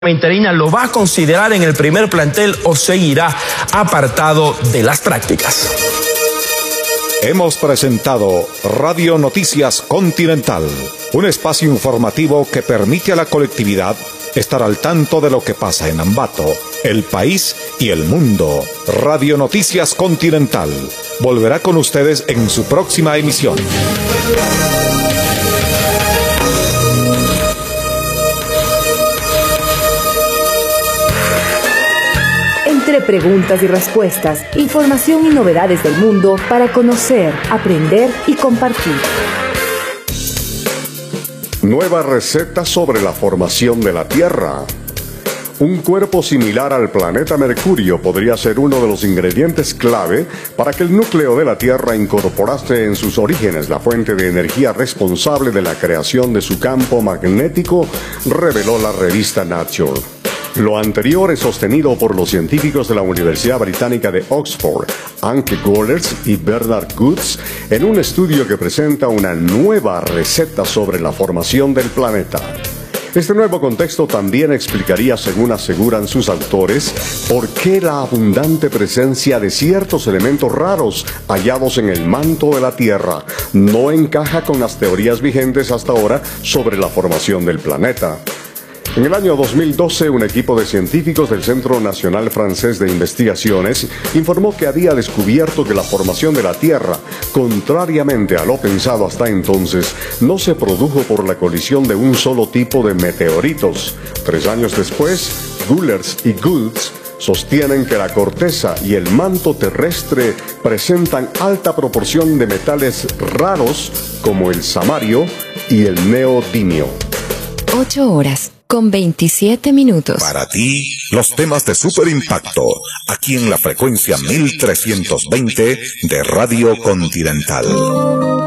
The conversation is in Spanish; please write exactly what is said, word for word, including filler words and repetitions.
interina lo va a considerar en el primer plantel o seguirá apartado de las prácticas. Hemos presentado Radio Noticias Continental, un espacio informativo que permite a la colectividad estar al tanto de lo que pasa en Ambato, el país y el mundo. Radio Noticias Continental volverá con ustedes en su próxima emisión. Entre preguntas y respuestas, información y novedades del mundo para conocer, aprender y compartir. Nueva receta sobre la formación de la Tierra. Un cuerpo similar al planeta Mercurio podría ser uno de los ingredientes clave para que el núcleo de la Tierra incorporase en sus orígenes la fuente de energía responsable de la creación de su campo magnético, reveló la revista Nature. Lo anterior es sostenido por los científicos de la Universidad Británica de Oxford, Anke Gollers y Bernard Goods, en un estudio que presenta una nueva receta sobre la formación del planeta. Este nuevo contexto también explicaría, según aseguran sus autores, por qué la abundante presencia de ciertos elementos raros hallados en el manto de la Tierra no encaja con las teorías vigentes hasta ahora sobre la formación del planeta. En el año dos mil doce, un equipo de científicos del Centro Nacional Francés de Investigaciones informó que había descubierto que la formación de la Tierra, contrariamente a lo pensado hasta entonces, no se produjo por la colisión de un solo tipo de meteoritos. Tres años después, Gollers y Goods sostienen que la corteza y el manto terrestre presentan alta proporción de metales raros como el samario y el neodimio. Ocho horas con veintisiete minutos. Para ti, los temas de super impacto, aquí en la frecuencia mil trescientos veinte de Radio Continental.